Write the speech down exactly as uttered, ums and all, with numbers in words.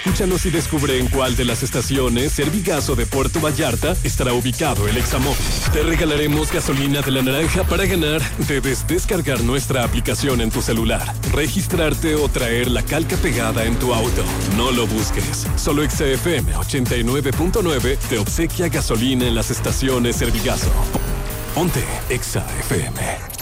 Escúchanos y descubre en cuál de las estaciones Servigaso de Puerto Vallarta estará ubicado el Examóvil. Te regalaremos gasolina de la naranja. Para ganar, debes descargar nuestra aplicación en tu celular, registrarte o traer la calca pegada en tu auto. No lo busques. Solo X F M ochenta y nueve punto nueve te obsequia gasolina en las estaciones Servigaso. Ponte Exa F M.